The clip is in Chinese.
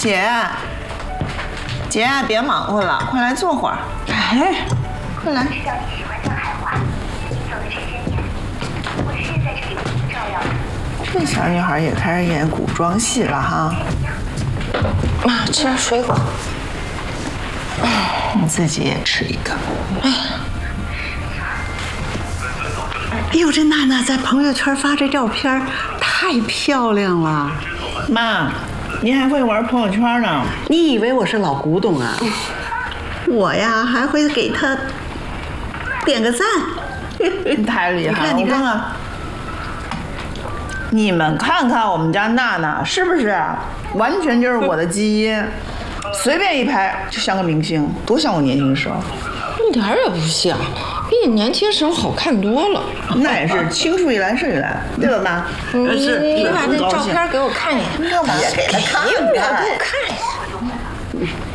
姐，姐，别忙活了，快来坐会儿。哎，快来。知道你喜欢上海话，你走的这些年，我是在这里为你照料的。这小女孩也开始演古装戏了哈。 妈，吃点水果。 你自己也吃一个。 哎呦，这娜娜在朋友圈发这照片太漂亮了。 妈，您还会玩朋友圈呢？ 你以为我是老古董啊？我呀还会给她点个赞。 你太厉害了！ 你看， 你们看看我们家娜娜是不是完全就是我的基因？随便一拍就像个明星，多像我年轻时候。 一点也不像，比你年轻时候好看多了。 那也是青出于蓝胜于蓝，对吧妈？ 你把那照片给我看一眼。 干嘛？别给他看看， 给我看一下。